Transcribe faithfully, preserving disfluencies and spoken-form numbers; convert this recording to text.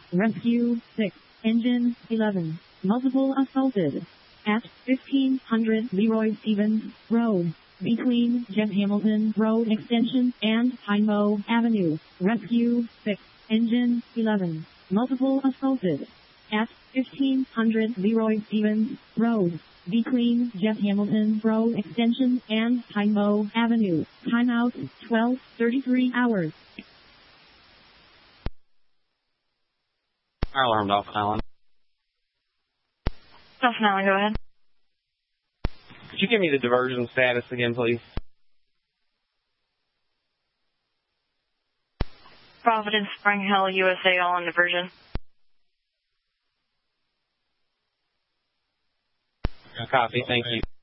Rescue six. Engine eleven. Multiple assaulted. At fifteen hundred Leroy Stevens Road. Between Jet Hamilton Road Extension and Pinemo Avenue. Rescue six. Engine eleven. Multiple assaulted. At fifteen hundred Leroy Stevens Road. Between Jet Hamilton Road Extension and Pinemo Avenue. Timeout twelve thirty-three hours. Fire alarm, Dolphin Island. Dolphin Island, go ahead. Could you give me the diversion status again, please? Providence, Spring Hill, U S A, all in diversion. Copy, thank you.